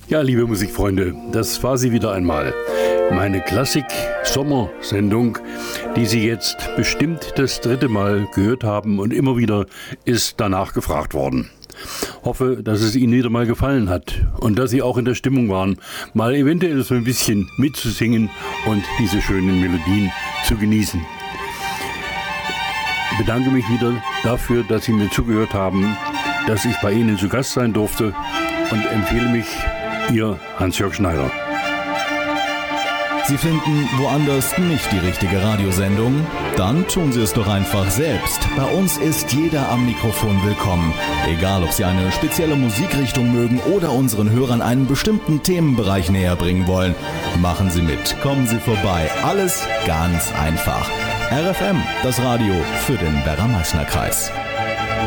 Ja, liebe Musikfreunde, das war sie wieder einmal. Meine Klassik-Sommersendung, die Sie jetzt bestimmt das 3. Mal gehört haben und immer wieder ist danach gefragt worden. Hoffe, dass es Ihnen wieder mal gefallen hat und dass Sie auch in der Stimmung waren, mal eventuell so ein bisschen mitzusingen und diese schönen Melodien zu genießen. Ich bedanke mich wieder dafür, dass Sie mir zugehört haben, dass ich bei Ihnen zu Gast sein durfte und empfehle mich, Ihr Hans-Jörg Schneider. Sie finden woanders nicht die richtige Radiosendung? Dann tun Sie es doch einfach selbst. Bei uns ist jeder am Mikrofon willkommen. Egal, ob Sie eine spezielle Musikrichtung mögen oder unseren Hörern einen bestimmten Themenbereich näher bringen wollen. Machen Sie mit, kommen Sie vorbei. Alles ganz einfach. RFM, das Radio für den Werra-Meißner-Kreis.